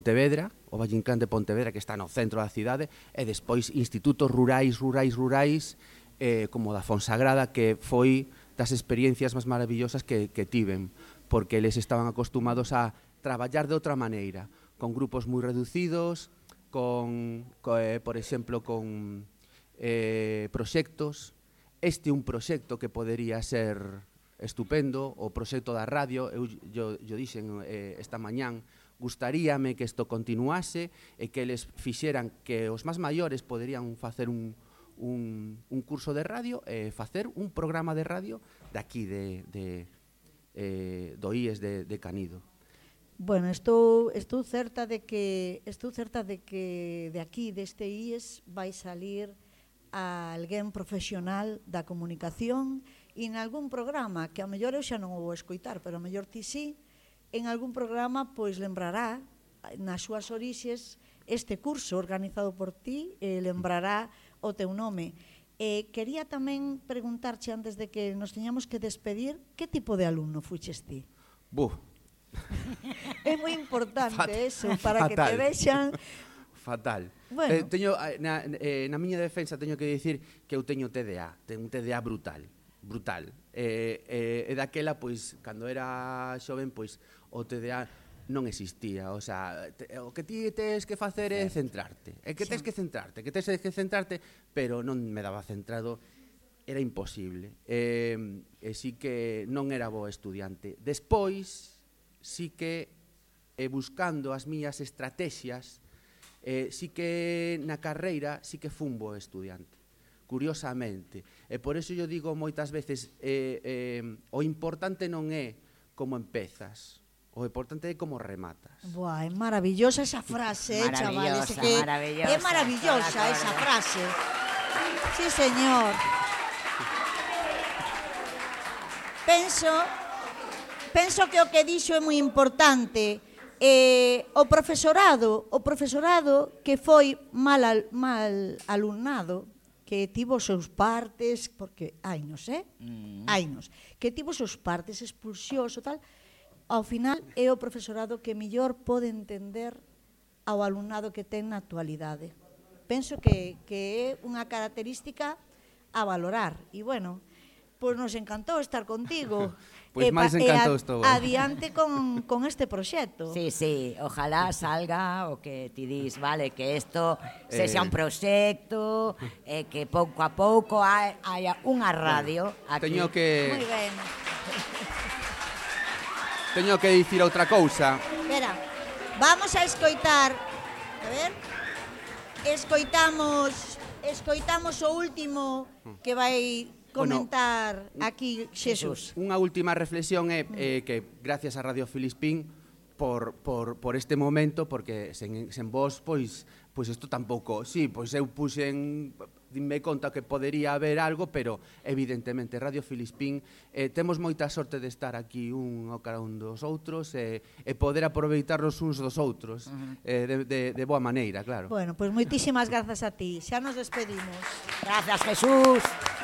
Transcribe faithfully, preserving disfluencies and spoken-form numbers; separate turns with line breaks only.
Pontevedra, o Valle Inclán de Pontevedra, que está no centro da cidade, e despois institutos rurais, rurais, rurais, eh, como da Fonsagrada, que foi das experiencias máis maravillosas que, que tiven, porque eles estaban acostumados a traballar de outra maneira, con grupos moi reducidos, con, co, eh, por exemplo, con eh, proxectos. Este é un proxecto que podería ser estupendo, o proxecto da radio, eu yo, yo dixen eh, esta mañán, gustaríame que isto continuase e que eles fixeran que os máis maiores poderían facer un, un, un curso de radio e facer un programa de radio de aquí, de, de, eh, do I E S de, de Canido.
Bueno, estou, estou certa de que estou certa de que de aquí, deste I E S, vai salir a alguén profesional da comunicación e en algún programa, que a mellor eu xa non o vou escoitar, pero a mellor ti sí, en algún programa pois lembrará nas súas orixes este curso organizado por ti, e lembrará o teu nome. Eh, quería tamén preguntarche antes de que nos teñamos que despedir, que tipo de alumno fuches ti?
Buf.
É moi importante
Fatal.
eso, para que te vexan.
Fatal.
Bueno.
Eh, teño, na, eh, na miña defensa teño que dicir que eu teño T D A, teño un T D A brutal, brutal. E eh, eh, daquela, pois, cando era xoven, pois, o T D A non existía, o sea, te, o que ti tes que facer é centrarte, é que tes que centrarte, que tes que centrarte, pero non me daba centrado, era imposible, e, e sí que non era bo estudiante. Despois, sí que, eh, buscando as mías estrategias, eh, sí que na carreira, sí que fun bo estudiante, curiosamente, e por eso eu digo moitas veces, eh, eh, o importante non é como empezas, o importante é como rematas.
Buah, é maravillosa esa frase, eh, chavales.
Maravillosa,
que
maravillosa.
É maravillosa esa frase. Sí, señor. Penso, penso que o que dixo é moi importante. Eh, o profesorado, o profesorado que foi mal, al, mal alumnado, que tivo os seus partes, porque hainos, eh? Mm. Hainos, que tivo os seus partes, expulsións ou tal, ao final é o profesorado que mellor pode entender ao alumnado que ten na actualidade. Penso que, que é unha característica a valorar. E, bueno, pois nos encantou estar contigo.
Pois
e,
máis encantado estou.
Adiante con, con este proxecto.
Sí, sí, ojalá salga o que ti dis, vale, que isto
Eh.
sexa un proxecto, e eh, que pouco a pouco hai, haya unha radio
Bueno,
aquí.
teño que...
Moi ben.
Teño que dicir outra cousa.
Espera, vamos a escoitar. A ver. Escoitamos, escoitamos o último que vai comentar bueno, aquí Xesús.
Unha última reflexión é eh, que gracias a Radio Filispín por, por, por este momento, porque sen, sen vos, pois, pois isto tampouco, sí, pois eu puxen, dime conta que podería haber algo, pero evidentemente Radio Filispín eh, temos moita sorte de estar aquí un ao cara un dos outros e, e poder aproveitarnos uns dos outros uh-huh. eh, de, de, de boa maneira, claro.
Bueno, pois moitísimas grazas a ti, xa nos despedimos.
Gracias, Jesús.